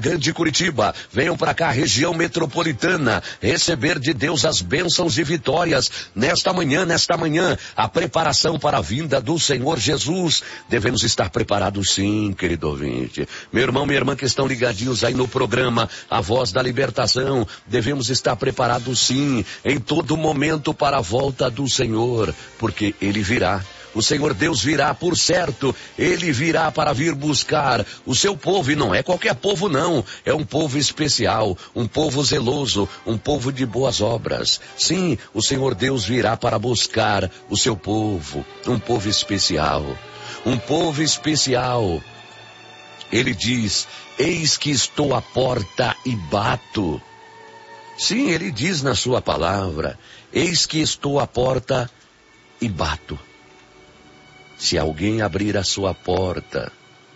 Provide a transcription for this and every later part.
Grande Curitiba. Venham para cá, região metropolitana, receber de Deus as bênçãos e vitórias nesta manhã, a preparação para a vinda do Senhor Jesus. Devemos estar preparados sim, querido ouvinte. Meu irmão, minha irmã que estão ligadinhos aí no programa A Voz da Libertação, devemos estar preparados sim, em todo momento para a volta do Senhor, porque Ele virá. O Senhor Deus virá, por certo, Ele virá para vir buscar o seu povo, e não é qualquer povo não, é um povo especial, um povo zeloso, um povo de boas obras. Sim, o Senhor Deus virá para buscar o seu povo, um povo especial, um povo especial. Ele diz, eis que estou à porta e bato. Sim, Ele diz na sua palavra, eis que estou à porta e bato. Se alguém abrir a sua porta,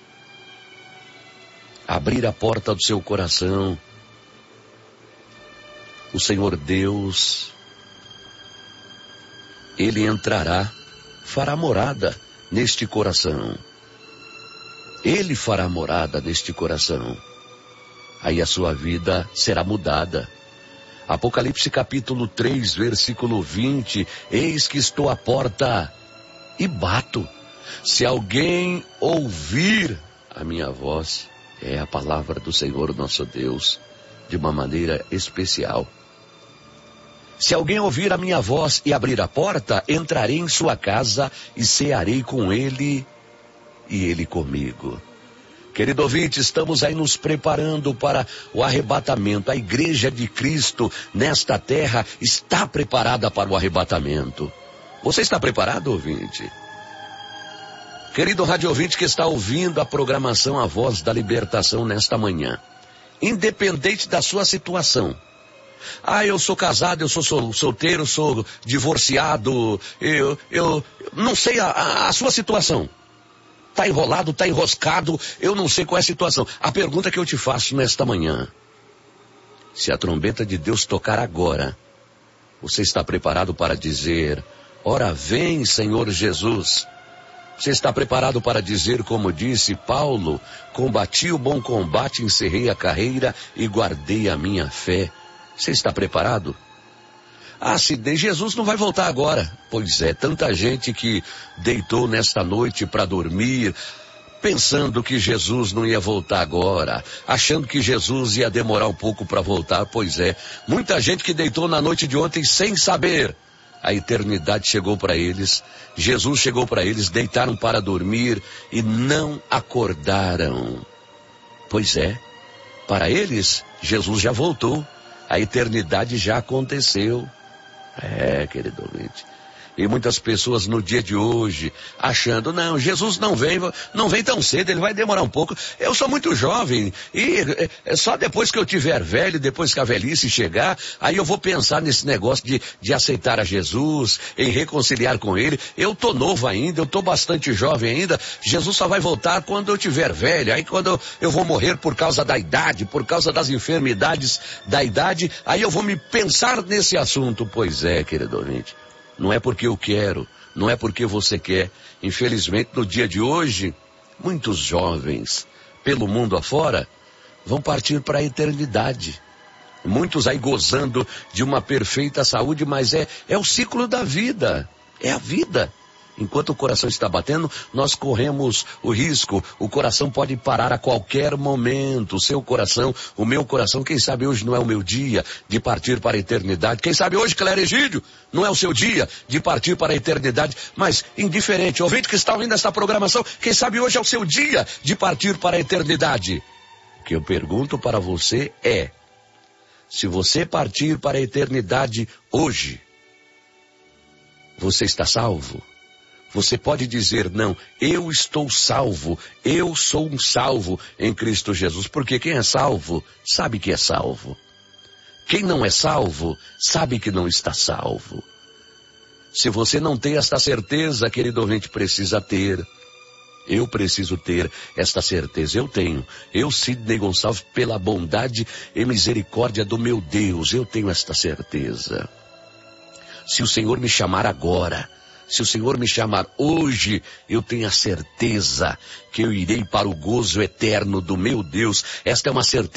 abrir a porta do seu coração, o Senhor Deus, Ele entrará, fará morada neste coração. Ele fará morada neste coração. Aí a sua vida será mudada. Apocalipse capítulo 3, versículo 20, eis que estou à porta e bato. Se alguém ouvir a minha voz, é a palavra do Senhor nosso Deus, de uma maneira especial. Se alguém ouvir a minha voz e abrir a porta, entrarei em sua casa e cearei com ele e ele comigo. Querido ouvinte, estamos aí nos preparando para o arrebatamento. A igreja de Cristo nesta terra está preparada para o arrebatamento. Você está preparado, ouvinte? Querido rádio ouvinte que está ouvindo a programação A Voz da Libertação nesta manhã, independente da sua situação. Eu sou casado, eu sou solteiro, sou divorciado, eu não sei a sua situação. Está enrolado, está enroscado, eu não sei qual é a situação. A pergunta que eu te faço nesta manhã, se a trombeta de Deus tocar agora, você está preparado para dizer, ora vem, Senhor Jesus? Você está preparado para dizer, como disse Paulo, combati o bom combate, encerrei a carreira e guardei a minha fé. Você está preparado? Se Jesus não vai voltar agora. Pois é, tanta gente que deitou nesta noite para dormir, pensando que Jesus não ia voltar agora, achando que Jesus ia demorar um pouco para voltar. Pois é, muita gente que deitou na noite de ontem sem saber. A eternidade chegou para eles, Jesus chegou para eles, deitaram para dormir e não acordaram. Pois é, para eles, Jesus já voltou, a eternidade já aconteceu. Querido ouvinte, e muitas pessoas no dia de hoje, achando, não, Jesus não vem tão cedo, ele vai demorar um pouco. Eu sou muito jovem, e só depois que eu tiver velho, depois que a velhice chegar, aí eu vou pensar nesse negócio de aceitar a Jesus, em reconciliar com ele. Eu tô novo ainda, eu tô bastante jovem ainda, Jesus só vai voltar quando eu tiver velho, aí quando eu vou morrer por causa da idade, por causa das enfermidades da idade, aí eu vou me pensar nesse assunto. Pois é, querido ouvinte, não é porque eu quero, não é porque você quer. Infelizmente, no dia de hoje, muitos jovens, pelo mundo afora, vão partir para a eternidade. Muitos aí gozando de uma perfeita saúde, mas é o ciclo da vida, é a vida. Enquanto o coração está batendo, nós corremos o risco, o coração pode parar a qualquer momento, o seu coração, o meu coração, quem sabe hoje não é o meu dia de partir para a eternidade, quem sabe hoje, Clério Egídio, não é o seu dia de partir para a eternidade, mas indiferente, ouvinte que está ouvindo esta programação, quem sabe hoje é o seu dia de partir para a eternidade. O que eu pergunto para você é, se você partir para a eternidade hoje, você está salvo? Você pode dizer, não, eu estou salvo, eu sou um salvo em Cristo Jesus, porque quem é salvo, sabe que é salvo. Quem não é salvo, sabe que não está salvo. Se você não tem esta certeza, querido ouvinte, precisa ter. Eu preciso ter esta certeza, eu tenho. Eu, Sidney Gonçalves, pela bondade e misericórdia do meu Deus, eu tenho esta certeza. Se o Senhor me chamar agora, se o Senhor me chamar hoje, eu tenho a certeza que eu irei para o gozo eterno do meu Deus. Esta é uma certeza